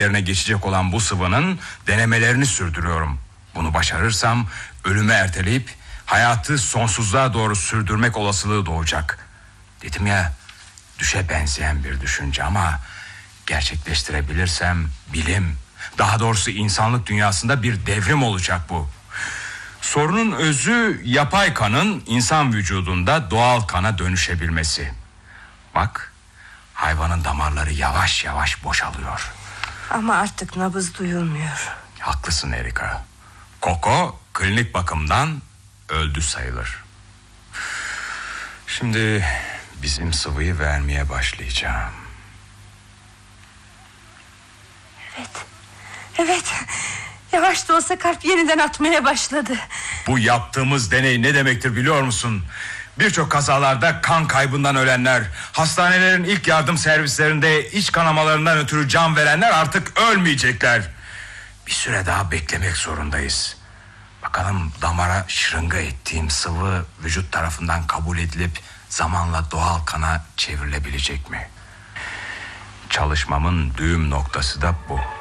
yerine geçecek olan bu sıvının denemelerini sürdürüyorum. Bunu başarırsam ölümü erteleyip hayatı sonsuzluğa doğru sürdürmek olasılığı doğacak. Dedim ya, düşe benzeyen bir düşünce ama gerçekleştirebilirsem bilim, daha doğrusu insanlık dünyasında bir devrim olacak bu. Sorunun özü yapay kanın insan vücudunda doğal kana dönüşebilmesi. Bak, hayvanın damarları yavaş yavaş boşalıyor. Ama artık nabız duyulmuyor. Haklısın Erika. Koko klinik bakımdan öldü sayılır. Şimdi bizim sıvıyı vermeye başlayacağım. Evet. Yavaş da olsa kalp yeniden atmaya başladı. Bu yaptığımız deney ne demektir biliyor musun? Birçok kazalarda kan kaybından ölenler, hastanelerin ilk yardım servislerinde iç kanamalarından ötürü can verenler artık ölmeyecekler. Bir süre daha beklemek zorundayız. Bakalım damara şırınga ettiğim sıvı vücut tarafından kabul edilip zamanla doğal kana çevrilebilecek mi? Çalışmamın düğüm noktası da bu.